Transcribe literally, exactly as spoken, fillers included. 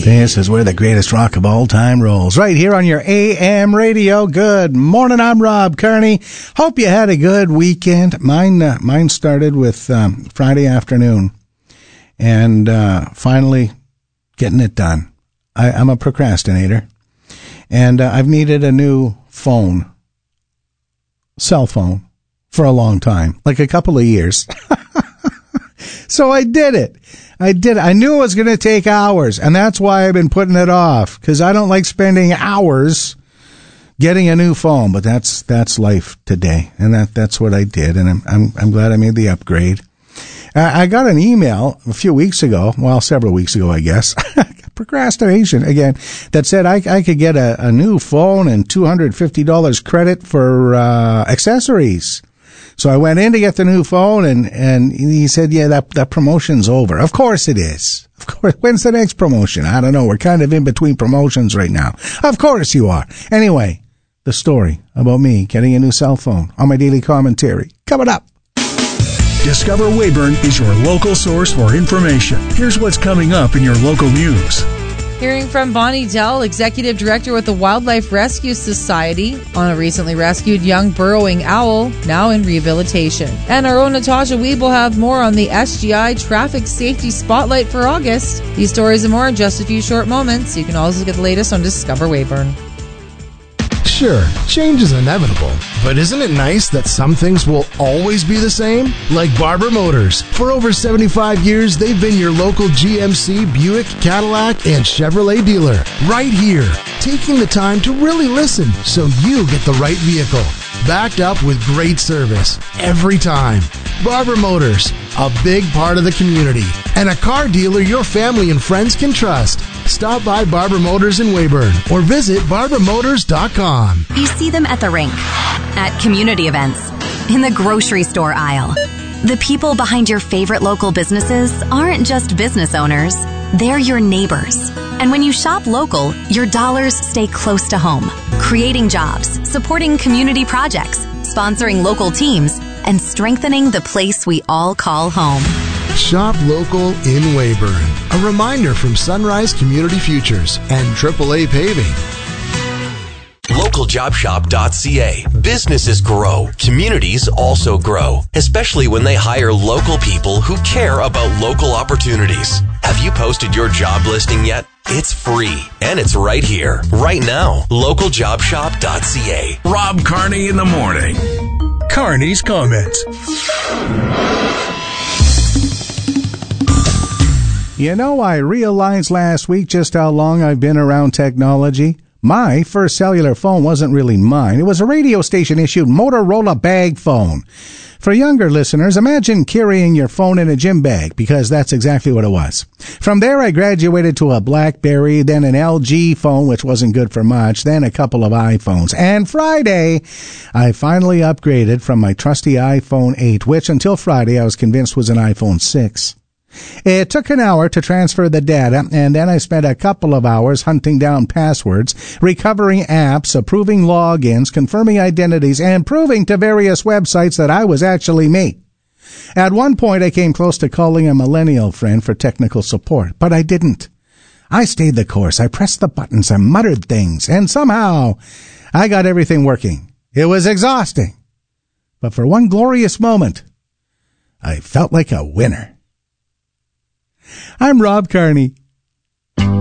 This is where the greatest rock of all time rolls, right here on your A M radio. Good morning, I'm Rob Kearney. Hope you had a good weekend. Mine uh, mine started with um, Friday afternoon, and uh, finally getting it done. I, I'm a procrastinator, and uh, I've needed a new phone, cell phone, for a long time, like a couple of years. So I did it. I did it. I knew it was going to take hours, and that's why I've been putting it off, because I don't like spending hours getting a new phone. But that's that's life today, and that that's what I did, and I'm I'm, I'm glad I made the upgrade. I, I got an email a few weeks ago, well, several weeks ago, I guess, procrastination again, that said I, I could get a, a new phone and two hundred fifty dollars credit for uh, accessories. So I went in to get the new phone, and, and he said, yeah, that, that promotion's over. Of course it is. Of course. When's the next promotion? I don't know. We're kind of in between promotions right now. Of course you are. Anyway, the story about me getting a new cell phone on my daily commentary. Coming up. Discover Weyburn is your local source for information. Here's what's coming up in your local news. Hearing from Bonnie Dell, Executive Director with the Wildlife Rescue Society, on a recently rescued young burrowing owl, now in rehabilitation. And our own Natasha Weeb will have more on the S G I Traffic Safety Spotlight for August. These stories and more in just a few short moments. You can also get the latest on Discover Weyburn. Sure, change is inevitable, but isn't it nice that some things will always be the same? Like Barber Motors. For over seventy-five years, they've been your local G M C, Buick, Cadillac, and Chevrolet dealer. Right here, taking the time to really listen so you get the right vehicle. Backed up with great service every time. Barber Motors, a big part of the community, and a car dealer your family and friends can trust. Stop by Barber Motors in Weyburn or visit barber motors dot com. You see them at the rink, at community events, in the grocery store aisle. The people behind your favorite local businesses aren't just business owners, they're your neighbors. And when you shop local, your dollars stay close to home, creating jobs, supporting community projects, sponsoring local teams, and strengthening the place we all call home. Shop local in Weyburn. A reminder from Sunrise Community Futures and triple A Paving. local job shop dot c a. Businesses grow. Communities also grow, especially when they hire local people who care about local opportunities. Have you posted your job listing yet? It's free, and it's right here, right now. local job shop dot c a. Rob Kearney in the morning. Kearney's Comments. You know, I realized last week just how long I've been around technology. My first cellular phone wasn't really mine. It was a radio station-issued Motorola bag phone. For younger listeners, imagine carrying your phone in a gym bag, because that's exactly what it was. From there, I graduated to a BlackBerry, then an L G phone, which wasn't good for much, then a couple of iPhones. And Friday, I finally upgraded from my trusty iPhone eight, which until Friday I was convinced was an iPhone six. It took an hour to transfer the data, and then I spent a couple of hours hunting down passwords, recovering apps, approving logins, confirming identities, and proving to various websites that I was actually me. At one point, I came close to calling a millennial friend for technical support, but I didn't. I stayed the course. I pressed the buttons, I muttered things, and somehow I got everything working. It was exhausting. But for one glorious moment, I felt like a winner. I'm Rob Kearney.